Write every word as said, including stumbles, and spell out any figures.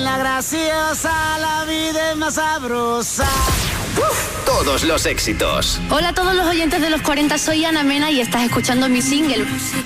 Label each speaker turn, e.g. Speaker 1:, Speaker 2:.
Speaker 1: la graciosa, la vida es más sabrosa.
Speaker 2: Uf, todos los éxitos.
Speaker 3: Hola a todos los oyentes de los cuarenta, soy Ana Mena y estás escuchando mi single.